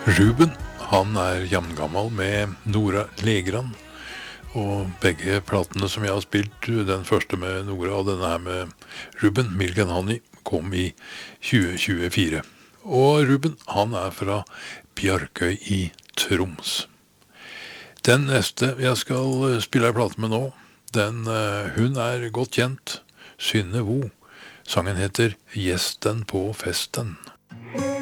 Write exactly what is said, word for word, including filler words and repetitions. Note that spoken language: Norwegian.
Ruben, han er jamngammal med Nora Legran, og begge platene som jeg har spilt, den første med Nora og denne her med Ruben, Milk and Honey, kom i tjue tjuefire. Og Ruben, han er fra Bjarkøy i Troms. Den neste jeg skal spille en plate med nå, den, hun er godt kjent, Synne Vo. Sangen heter Gjesten på festen.